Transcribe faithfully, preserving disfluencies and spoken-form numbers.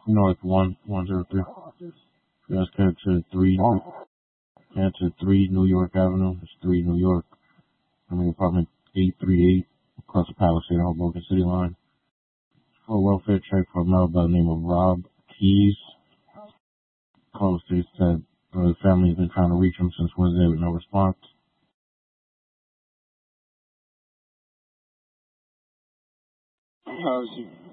North one one zero three. That's connected to three connected to three New York Avenue. It's three New York. I mean apartment eight three eight across the Palisade Hoboken City line. For a welfare check for a male by the name of Rob Keys. Call State said uh, the family has been trying to reach him since Wednesday with no response. How's he?